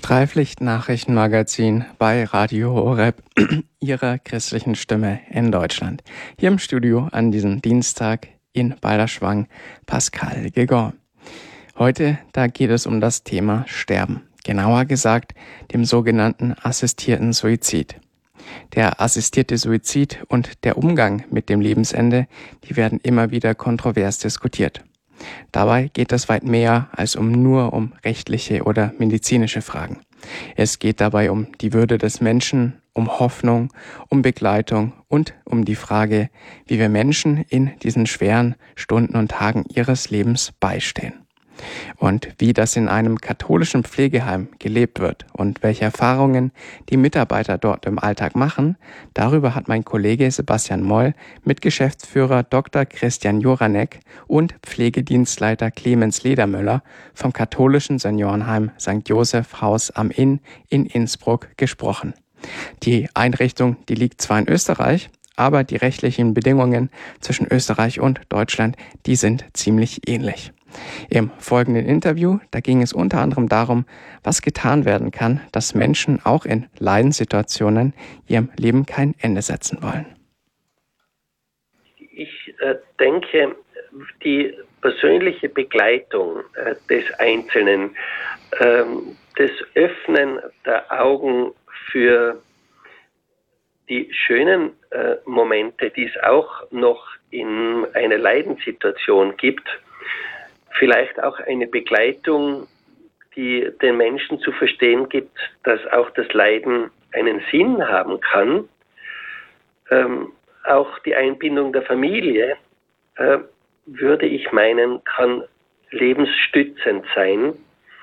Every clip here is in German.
Streiflicht-Nachrichtenmagazin bei Radio Horeb, Ihrer christlichen Stimme in Deutschland. Hier im Studio an diesem Dienstag in Balderschwang Pascal Gegon. Heute, da geht es um das Thema Sterben. Genauer gesagt, dem sogenannten assistierten Suizid. Der assistierte Suizid und der Umgang mit dem Lebensende, die werden immer wieder kontrovers diskutiert. Dabei geht es weit mehr als nur um rechtliche oder medizinische Fragen. Es geht dabei um die Würde des Menschen, um Hoffnung, um Begleitung und um die Frage, wie wir Menschen in diesen schweren Stunden und Tagen ihres Lebens beistehen. Und wie das in einem katholischen Pflegeheim gelebt wird und welche Erfahrungen die Mitarbeiter dort im Alltag machen, darüber hat mein Kollege Sebastian Moll mit Geschäftsführer Dr. Christian Joranek und Pflegedienstleiter Clemens Ledermüller vom katholischen Seniorenheim St. Joseph Haus am Inn in Innsbruck gesprochen. Die Einrichtung, die liegt zwar in Österreich, aber die rechtlichen Bedingungen zwischen Österreich und Deutschland, die sind ziemlich ähnlich. Im folgenden Interview, da ging es unter anderem darum, was getan werden kann, dass Menschen auch in Leidenssituationen ihrem Leben kein Ende setzen wollen. Ich denke, die persönliche Begleitung des Einzelnen, das Öffnen der Augen für die schönen Momente, die es auch noch in einer Leidenssituation gibt, vielleicht auch eine Begleitung, die den Menschen zu verstehen gibt, dass auch das Leiden einen Sinn haben kann. Auch die Einbindung der Familie, würde ich meinen, kann lebensstützend sein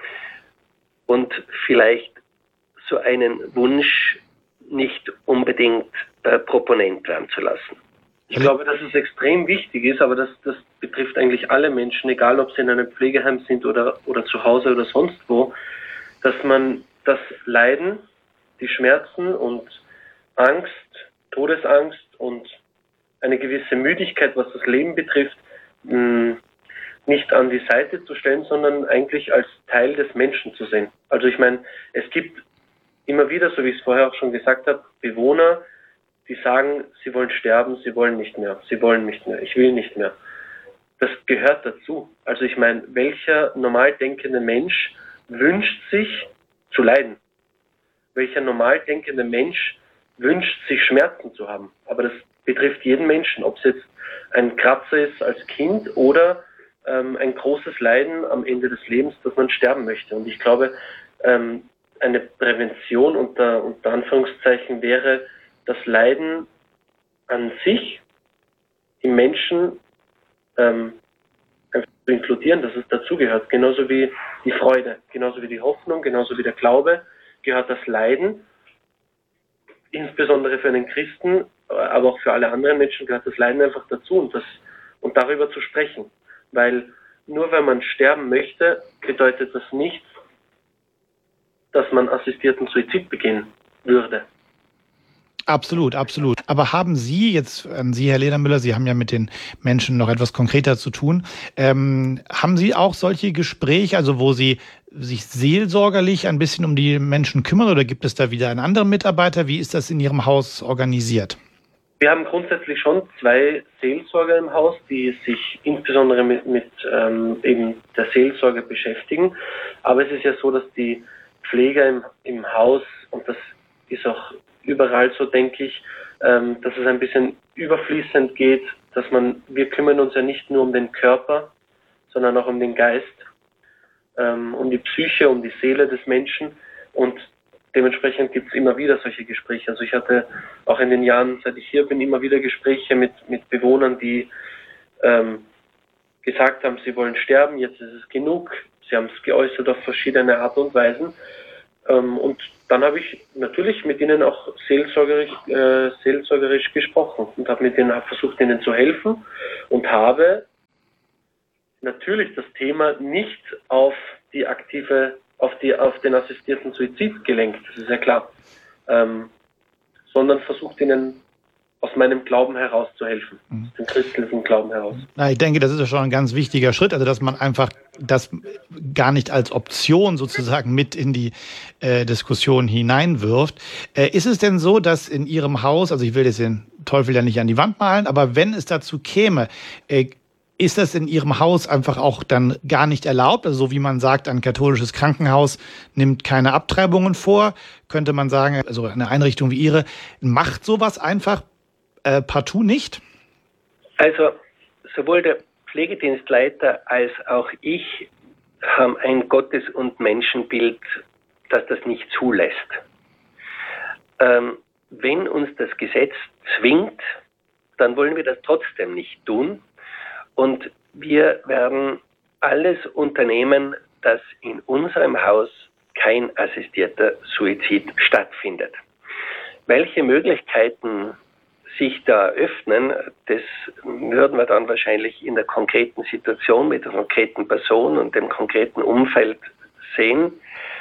und vielleicht so einen Wunsch nicht unbedingt proponent werden zu lassen. Ich glaube, dass es extrem wichtig ist, aber das betrifft eigentlich alle Menschen, egal ob sie in einem Pflegeheim sind oder zu Hause oder sonst wo, dass man das Leiden, die Schmerzen und Angst, Todesangst und eine gewisse Müdigkeit, was das Leben betrifft, nicht an die Seite zu stellen, sondern eigentlich als Teil des Menschen zu sehen. Also ich meine, es gibt immer wieder, so wie ich es vorher auch schon gesagt habe, Bewohner, die sagen, sie wollen sterben, sie wollen nicht mehr, ich will nicht mehr. Das gehört dazu. Also ich meine, welcher normal denkende Mensch wünscht sich zu leiden? Welcher normal denkende Mensch wünscht sich Schmerzen zu haben? Aber das betrifft jeden Menschen, ob es jetzt ein Kratzer ist als Kind oder ein großes Leiden am Ende des Lebens, dass man sterben möchte. Und ich glaube, eine Prävention unter Anführungszeichen wäre, das Leiden an sich im Menschen einfach zu inkludieren, dass es dazugehört. Genauso wie die Freude, genauso wie die Hoffnung, genauso wie der Glaube gehört das Leiden. Insbesondere für einen Christen, aber auch für alle anderen Menschen gehört das Leiden einfach dazu und darüber zu sprechen. Weil nur wenn man sterben möchte, bedeutet das nicht, dass man assistierten Suizid begehen würde. Absolut, absolut. Aber haben Sie jetzt, Sie, Herr Ledermüller, Sie haben ja mit den Menschen noch etwas konkreter zu tun, haben Sie auch solche Gespräche, also wo Sie sich seelsorgerlich ein bisschen um die Menschen kümmern, oder gibt es da wieder einen anderen Mitarbeiter? Wie ist das in Ihrem Haus organisiert? Wir haben grundsätzlich schon 2 Seelsorger im Haus, die sich insbesondere mit eben der Seelsorge beschäftigen. Aber es ist ja so, dass die Pfleger im Haus, und das ist auch überall so, denke ich, dass es ein bisschen überfließend geht, wir kümmern uns ja nicht nur um den Körper, sondern auch um den Geist, um die Psyche, um die Seele des Menschen, und dementsprechend gibt es immer wieder solche Gespräche. Also ich hatte auch in den Jahren, seit ich hier bin, immer wieder Gespräche mit Bewohnern, die gesagt haben, sie wollen sterben, jetzt ist es genug. Sie haben es geäußert auf verschiedene Art und Weisen. Und dann habe ich natürlich mit ihnen auch seelsorgerisch gesprochen und habe versucht, ihnen zu helfen und habe natürlich das Thema nicht auf den assistierten Suizid gelenkt, das ist ja klar, sondern versucht ihnen aus meinem Glauben heraus zu helfen, aus dem christlichen Glauben heraus. Na, ich denke, das ist ja schon ein ganz wichtiger Schritt, also dass man einfach das gar nicht als Option sozusagen mit in die Diskussion hineinwirft. Ist es denn so, dass in Ihrem Haus, also ich will jetzt den Teufel ja nicht an die Wand malen, aber wenn es dazu käme, ist das in Ihrem Haus einfach auch dann gar nicht erlaubt? Also so wie man sagt, ein katholisches Krankenhaus nimmt keine Abtreibungen vor, könnte man sagen, also eine Einrichtung wie Ihre macht sowas einfach partout nicht? Also sowohl der Pflegedienstleiter als auch ich haben ein Gottes- und Menschenbild, das das nicht zulässt. Wenn uns das Gesetz zwingt, dann wollen wir das trotzdem nicht tun. Und wir werden alles unternehmen, dass in unserem Haus kein assistierter Suizid stattfindet. Welche Möglichkeiten sich da eröffnen, das würden wir dann wahrscheinlich in der konkreten Situation mit der konkreten Person und dem konkreten Umfeld sehen.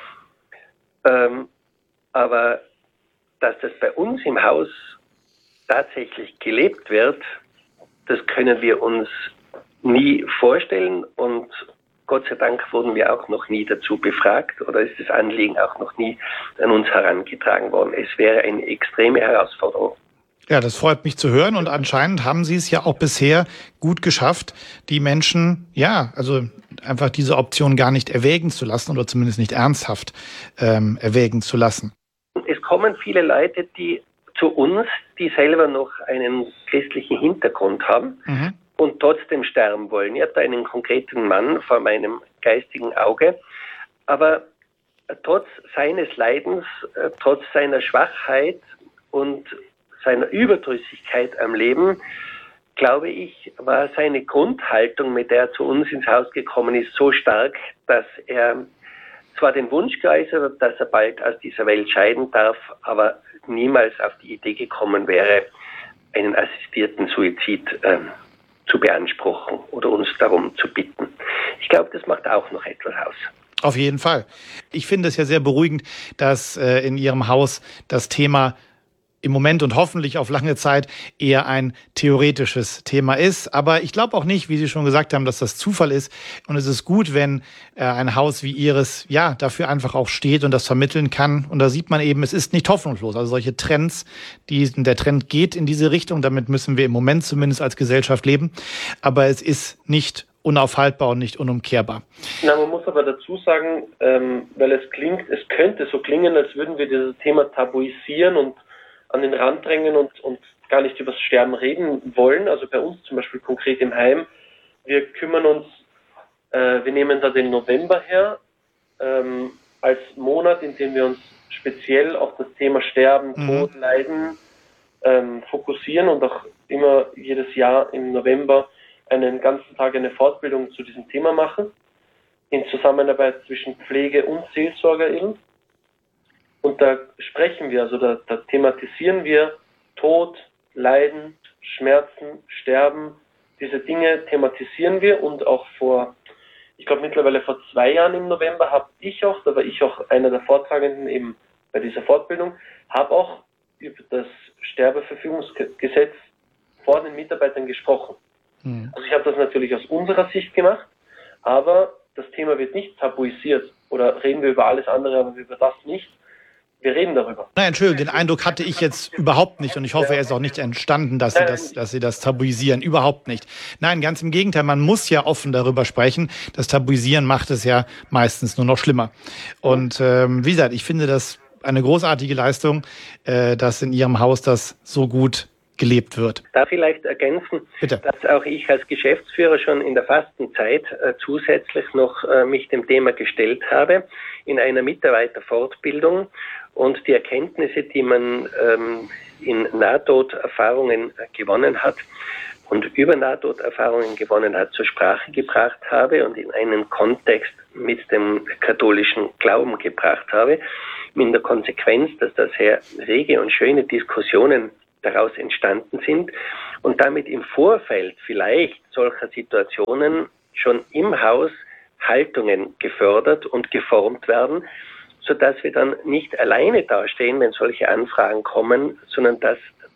Aber dass das bei uns im Haus tatsächlich gelebt wird, das können wir uns nie vorstellen und Gott sei Dank wurden wir auch noch nie dazu befragt oder ist das Anliegen auch noch nie an uns herangetragen worden. Es wäre eine extreme Herausforderung. Ja, das freut mich zu hören und anscheinend haben Sie es ja auch bisher gut geschafft, die Menschen, ja, also einfach diese Option gar nicht erwägen zu lassen oder zumindest nicht ernsthaft erwägen zu lassen. Es kommen viele Leute, die zu uns, die selber noch einen christlichen Hintergrund haben und trotzdem sterben wollen. Ich habe da einen konkreten Mann vor meinem geistigen Auge, aber trotz seines Leidens, trotz seiner Schwachheit und seiner Überdrüssigkeit am Leben, glaube ich, war seine Grundhaltung, mit der er zu uns ins Haus gekommen ist, so stark, dass er zwar den Wunsch geäußert hat, dass er bald aus dieser Welt scheiden darf, aber niemals auf die Idee gekommen wäre, einen assistierten Suizid zu beanspruchen oder uns darum zu bitten. Ich glaube, das macht auch noch etwas aus. Auf jeden Fall. Ich finde es ja sehr beruhigend, dass in Ihrem Haus das Thema im Moment und hoffentlich auf lange Zeit eher ein theoretisches Thema ist. Aber ich glaube auch nicht, wie Sie schon gesagt haben, dass das Zufall ist. Und es ist gut, wenn ein Haus wie Ihres ja dafür einfach auch steht und das vermitteln kann. Und da sieht man eben, es ist nicht hoffnungslos. Also solche Trends, der Trend geht in diese Richtung. Damit müssen wir im Moment zumindest als Gesellschaft leben. Aber es ist nicht unaufhaltbar und nicht unumkehrbar. Na, man muss aber dazu sagen, weil es könnte so klingen, als würden wir dieses Thema tabuisieren und an den Rand drängen und gar nicht über das Sterben reden wollen. Also bei uns zum Beispiel konkret im Heim. Wir kümmern uns, wir nehmen da den November her, als Monat, in dem wir uns speziell auf das Thema Sterben, Tod, Leiden fokussieren und auch immer jedes Jahr im November einen ganzen Tag eine Fortbildung zu diesem Thema machen. In Zusammenarbeit zwischen Pflege und Seelsorger eben. Und da sprechen wir, also da thematisieren wir Tod, Leiden, Schmerzen, Sterben. Diese Dinge thematisieren wir und auch ich glaube mittlerweile vor 2 Jahren im November da war ich auch einer der Vortragenden eben bei dieser Fortbildung, habe auch über das Sterbeverfügungsgesetz vor den Mitarbeitern gesprochen. Also ich habe das natürlich aus unserer Sicht gemacht, aber das Thema wird nicht tabuisiert oder reden wir über alles andere, aber über das nicht. Wir reden darüber. Nein, Entschuldigung, den Eindruck hatte ich jetzt überhaupt nicht und ich hoffe, er ist auch nicht entstanden, dass Sie das tabuisieren. Überhaupt nicht. Nein, ganz im Gegenteil, man muss ja offen darüber sprechen. Das Tabuisieren macht es ja meistens nur noch schlimmer. Und wie gesagt, ich finde das eine großartige Leistung, dass in Ihrem Haus das so gut gelebt wird. Da vielleicht ergänzen, Bitte. Dass auch ich als Geschäftsführer schon in der Fastenzeit zusätzlich noch mich dem Thema gestellt habe in einer Mitarbeiterfortbildung und die Erkenntnisse, die man in Nahtoderfahrungen gewonnen hat und über Nahtoderfahrungen gewonnen hat, zur Sprache gebracht habe und in einen Kontext mit dem katholischen Glauben gebracht habe, mit der Konsequenz, dass da sehr rege und schöne Diskussionen daraus entstanden sind und damit im Vorfeld vielleicht solcher Situationen schon im Haus Haltungen gefördert und geformt werden, sodass wir dann nicht alleine dastehen, wenn solche Anfragen kommen, sondern dass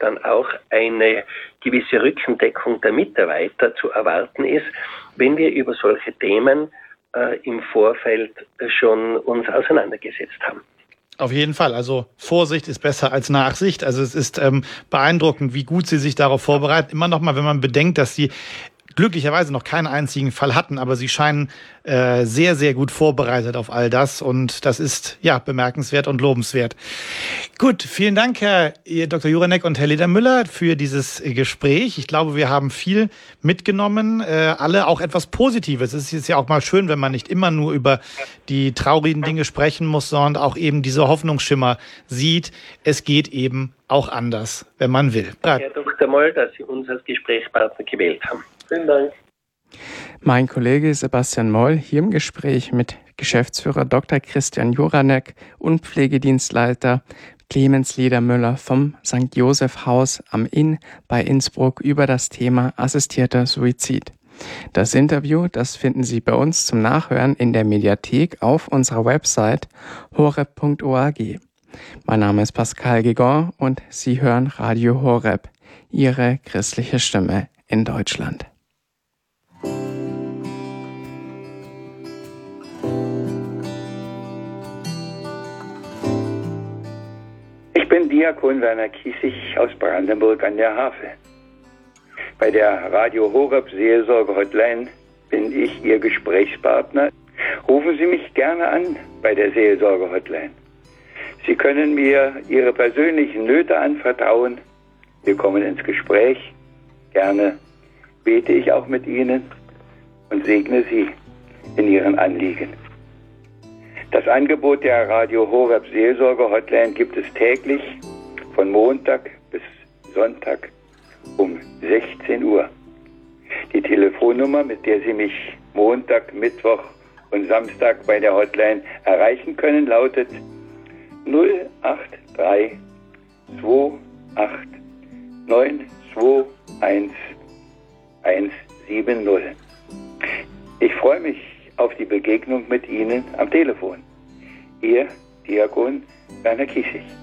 dann auch eine gewisse Rückendeckung der Mitarbeiter zu erwarten ist, wenn wir über solche Themen im Vorfeld schon uns auseinandergesetzt haben. Auf jeden Fall. Also Vorsicht ist besser als Nachsicht. Also es ist beeindruckend, wie gut Sie sich darauf vorbereiten. Immer noch mal, wenn man bedenkt, dass Sie glücklicherweise noch keinen einzigen Fall hatten, aber Sie scheinen sehr, sehr gut vorbereitet auf all das. Und das ist ja bemerkenswert und lobenswert. Gut, vielen Dank, Herr Dr. Juranek und Herr Ledermüller, für dieses Gespräch. Ich glaube, wir haben viel mitgenommen, alle auch etwas Positives. Es ist ja auch mal schön, wenn man nicht immer nur über die traurigen Dinge sprechen muss, sondern auch eben diese Hoffnungsschimmer sieht. Es geht eben auch anders, wenn man will. Herr Dr. Moll, dass Sie uns als Gesprächspartner gewählt haben. Vielen Dank. Mein Kollege Sebastian Moll hier im Gespräch mit Geschäftsführer Dr. Christian Juranek und Pflegedienstleiter Clemens Ledermüller vom St. Joseph Haus am Inn bei Innsbruck über das Thema assistierter Suizid. Das Interview, das finden Sie bei uns zum Nachhören in der Mediathek auf unserer Website horeb.org. Mein Name ist Pascal Guégan und Sie hören Radio Horeb, Ihre christliche Stimme in Deutschland. Ich bin Diakon Werner Kiesig aus Brandenburg an der Havel. Bei der Radio Horeb Seelsorge Hotline bin ich Ihr Gesprächspartner. Rufen Sie mich gerne an bei der Seelsorge Hotline. Sie können mir Ihre persönlichen Nöte anvertrauen. Wir kommen ins Gespräch. Gerne bete ich auch mit Ihnen und segne Sie in Ihren Anliegen. Das Angebot der Radio Horeb Seelsorge Hotline gibt es täglich von Montag bis Sonntag um 16 Uhr. Die Telefonnummer, mit der Sie mich Montag, Mittwoch und Samstag bei der Hotline erreichen können, lautet 083 28 921 170. Ich freue mich auf die Begegnung mit Ihnen am Telefon. Ihr Diakon Werner Kiesig.